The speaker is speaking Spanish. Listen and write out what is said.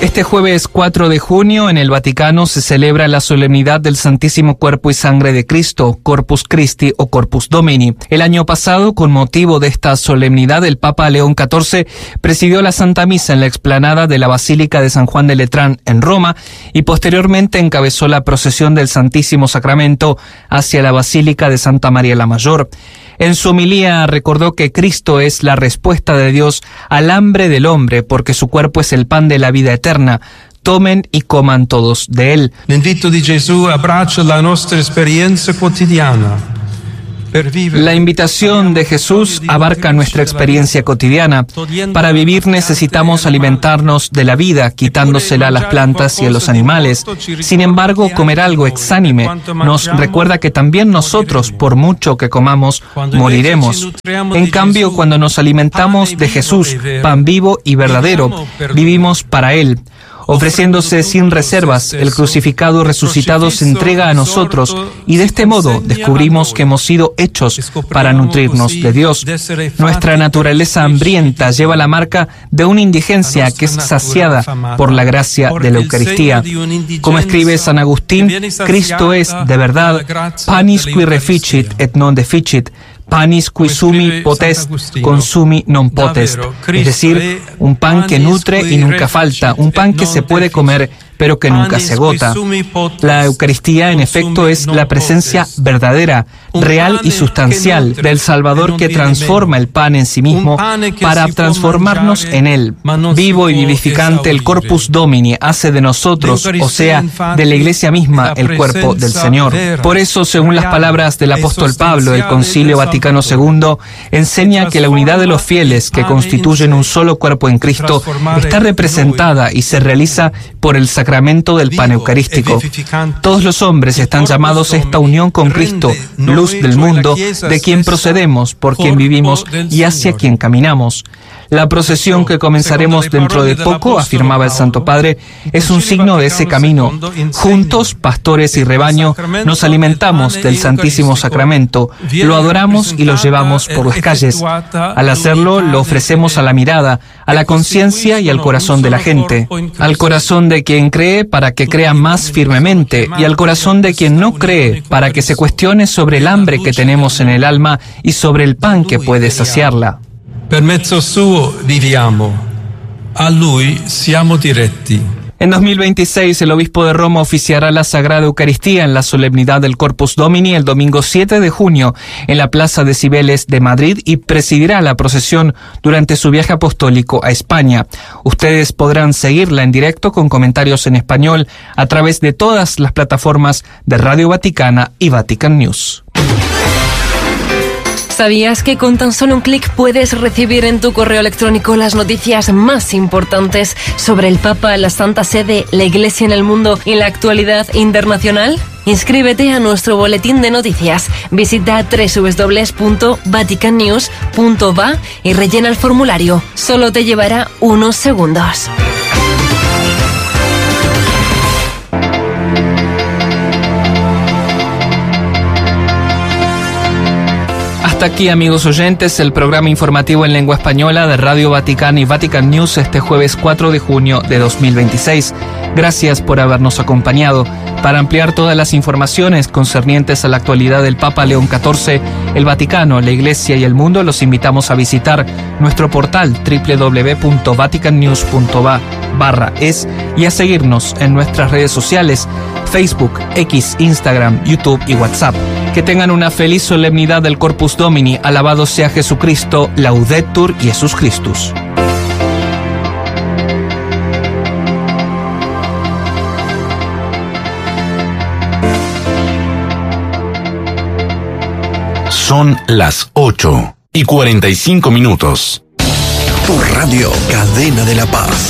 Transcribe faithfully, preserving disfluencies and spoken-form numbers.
Este jueves cuatro de junio en el Vaticano se celebra la solemnidad del Santísimo Cuerpo y Sangre de Cristo, Corpus Christi o Corpus Domini. El año pasado, con motivo de esta solemnidad, el Papa León catorce presidió la Santa Misa en la explanada de la Basílica de San Juan de Letrán en Roma y posteriormente encabezó la procesión del Santísimo Sacramento hacia la Basílica de Santa María la Mayor. En su homilía recordó que Cristo es la respuesta de Dios al hambre del hombre, porque su cuerpo es el pan de la vida eterna. Tomen y coman todos de él. L'invito di Gesù abbraccia la nostra esperienza quotidiana. La invitación de Jesús abarca nuestra experiencia cotidiana. Para vivir necesitamos alimentarnos de la vida, quitándosela a las plantas y a los animales. Sin embargo, comer algo exánime nos recuerda que también nosotros, por mucho que comamos, moriremos. En cambio, cuando nos alimentamos de Jesús, pan vivo y verdadero, vivimos para Él. Ofreciéndose sin reservas, el crucificado resucitado se entrega a nosotros y de este modo descubrimos que hemos sido hechos para nutrirnos de Dios. Nuestra naturaleza hambrienta lleva la marca de una indigencia que es saciada por la gracia de la Eucaristía. Como escribe San Agustín, Cristo es, de verdad, panis qui reficit et non deficit, panis qui sumi potest, consumi non potest, es decir, un pan que nutre y nunca falta, un pan que se puede comer pero que nunca se agota. La Eucaristía, en efecto, es la presencia verdadera, real y sustancial del Salvador que transforma el pan en sí mismo para transformarnos en Él. Vivo y vivificante, el Corpus Domini hace de nosotros, o sea, de la Iglesia misma, el cuerpo del Señor. Por eso, según las palabras del apóstol Pablo del Concilio Vaticano segundo, enseña que la unidad de los fieles que constituyen un solo cuerpo en Cristo está representada y se realiza por el sacramento del pan eucarístico. Todos los hombres están llamados a esta unión con Cristo, luz del mundo, de quien procedemos, por quien vivimos y hacia quien caminamos. La procesión que comenzaremos dentro de poco, afirmaba el Santo Padre, es un signo de ese camino. Juntos, pastores y rebaño, nos alimentamos del Santísimo Sacramento, lo adoramos y lo llevamos por las calles. Al hacerlo, lo ofrecemos a la mirada, a la conciencia y al corazón de la gente. Al corazón de quien cree para que crea más firmemente y al corazón de quien no cree para que se cuestione sobre el hambre que tenemos en el alma y sobre el pan que puede saciarla. Per mezzo suo viviamo, a lui siamo diretti. En dos mil veintiséis, el obispo de Roma oficiará la Sagrada Eucaristía en la solemnidad del Corpus Domini el domingo siete de junio en la Plaza de Cibeles de Madrid y presidirá la procesión durante su viaje apostólico a España. Ustedes podrán seguirla en directo con comentarios en español a través de todas las plataformas de Radio Vaticana y Vatican News. ¿Sabías que con tan solo un clic puedes recibir en tu correo electrónico las noticias más importantes sobre el Papa, la Santa Sede, la Iglesia en el mundo y la actualidad internacional? Inscríbete a nuestro boletín de noticias. Visita doble u doble u doble u punto vatican news punto va y rellena el formulario. Solo te llevará unos segundos. Hasta aquí, amigos oyentes, el programa informativo en lengua española de Radio Vaticana y Vatican News este jueves cuatro de junio de dos mil veintiséis. Gracias por habernos acompañado. Para ampliar todas las informaciones concernientes a la actualidad del Papa León catorce, el Vaticano, la Iglesia y el mundo, los invitamos a visitar nuestro portal doble u doble u doble u punto vatican news punto va barra es y a seguirnos en nuestras redes sociales, Facebook, X, Instagram, YouTube y WhatsApp. Que tengan una feliz solemnidad del Corpus Domini. Alabado sea Jesucristo, Laudetur Jesus Christus. Son las ocho y cuarenta y cinco minutos. Por Radio Cadena de la Paz.